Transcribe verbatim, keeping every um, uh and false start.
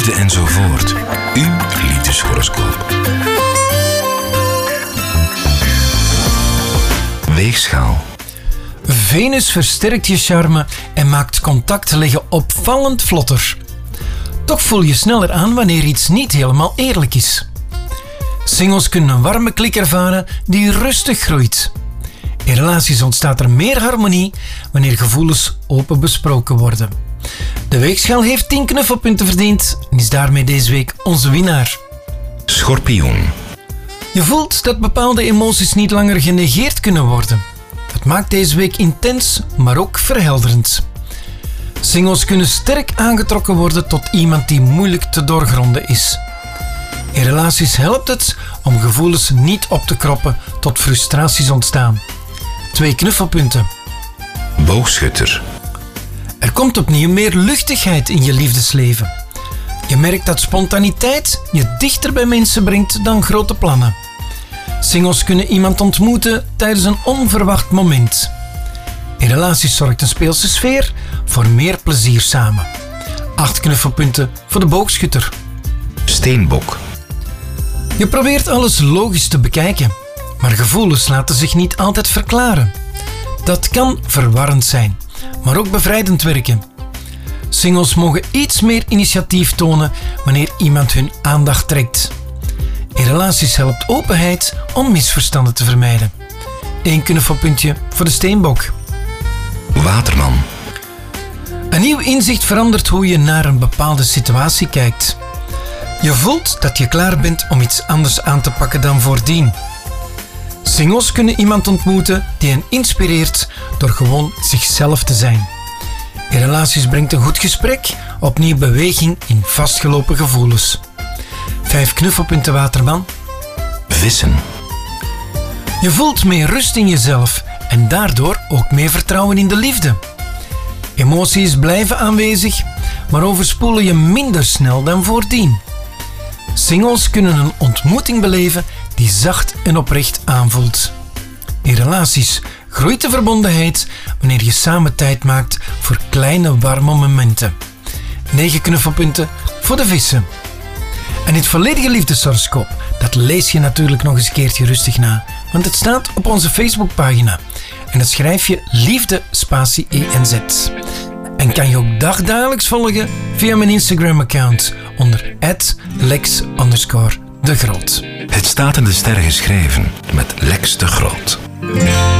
liefde enzovoort. Uw liefdeshoroscoop. Weegschaal. Venus versterkt je charme en maakt contact leggen opvallend vlotter. Toch voel je sneller aan wanneer iets niet helemaal eerlijk is. Singles kunnen een warme klik ervaren die rustig groeit. In relaties ontstaat er meer harmonie wanneer gevoelens open besproken worden. De weegschaal heeft tien knuffelpunten verdiend en is daarmee deze week onze winnaar. Schorpioen. Je voelt dat bepaalde emoties niet langer genegeerd kunnen worden. Dat maakt deze week intens, maar ook verhelderend. Singles kunnen sterk aangetrokken worden tot iemand die moeilijk te doorgronden is. In relaties helpt het om gevoelens niet op te kroppen tot frustraties ontstaan. Twee knuffelpunten. Boogschutter. Er komt opnieuw meer luchtigheid in je liefdesleven. Je merkt dat spontaniteit je dichter bij mensen brengt dan grote plannen. Singles kunnen iemand ontmoeten tijdens een onverwacht moment. In relaties zorgt een speelse sfeer voor meer plezier samen. Acht knuffelpunten voor de boogschutter. Steenbok. Je probeert alles logisch te bekijken, maar gevoelens laten zich niet altijd verklaren. Dat kan verwarrend zijn, maar ook bevrijdend werken. Singles mogen iets meer initiatief tonen wanneer iemand hun aandacht trekt. In relaties helpt openheid om misverstanden te vermijden. Eén knuffelpuntje voor de steenbok. Waterman. Een nieuw inzicht verandert hoe je naar een bepaalde situatie kijkt. Je voelt dat je klaar bent om iets anders aan te pakken dan voordien. Singles kunnen iemand ontmoeten die hen inspireert door gewoon zichzelf te zijn. In relaties brengt een goed gesprek opnieuw beweging in vastgelopen gevoelens. Vijf knuffelpunten waterman. Vissen. Je voelt meer rust in jezelf en daardoor ook meer vertrouwen in de liefde. Emoties blijven aanwezig, maar overspoelen je minder snel dan voordien. Singles kunnen een ontmoeting beleven die zacht en oprecht aanvoelt. In relaties groeit de verbondenheid wanneer je samen tijd maakt voor kleine warme momenten. Negen knuffelpunten voor de vissen. En dit volledige liefdeshoroscoop, dat lees je natuurlijk nog eens een keertje rustig na, want het staat op onze Facebookpagina. En dat schrijf je liefde spatie E N Z. En kan je ook dagdagelijks volgen via mijn Instagram-account onder at lex underscore de Groot. Het staat in de sterren geschreven met Lex de Groot.